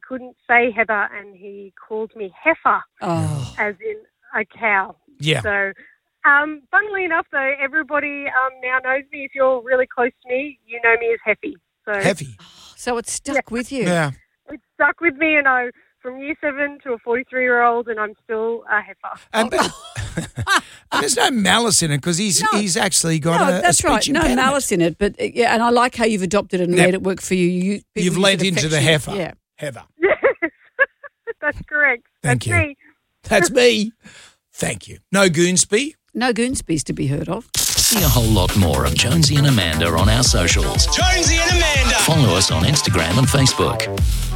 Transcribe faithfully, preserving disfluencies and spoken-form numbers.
couldn't say Heather, and he called me Heifer, Oh. as in a cow. Yeah. So, um, funnily enough, though, everybody um, now knows me. If you're really close to me, you know me as Heffy. So Heavy. So it's stuck with you. Yeah. It stuck with me, and I from year seven to a forty-three-year-old, and I'm still a heifer. And, but, and there's no malice in it because he's No. he's actually got No, a, a that's speech right. No impediment. malice in it, but uh, yeah, and I like how you've adopted it and Yep. made it work for you. you people You've use lent it into the affectionate. heifer. Yeah. Heather. Yes, that's correct. Thank that's you. me. That's me. Thank you. No Goonsby. No Goonsby's to be heard of. See a whole lot more of Jonesy and Amanda on our socials. Jonesy and Amanda. Follow us on Instagram and Facebook.